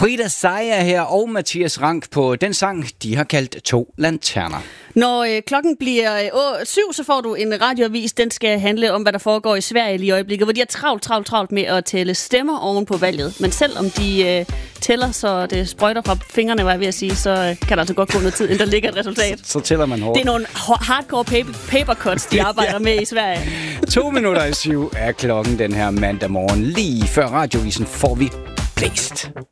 Frida Sejer her og Mathias Rank på den sang, de har kaldt 2 lanterner. Når klokken bliver 7, så får du en radioavis. Den skal handle om, hvad der foregår i Sverige lige i øjeblikket, hvor de har travlt med at tælle stemmer oven på valget. Men selvom de tæller, så det sprøjter fra fingrene, var jeg ved at sige, så kan der altså godt gå noget tid, inden der ligger et resultat. Så tæller man hårdt. Det er nogle hardcore papercuts, de arbejder med i Sverige. 7:02 er klokken den her mandag morgen. Lige før radiovisen får vi blæst.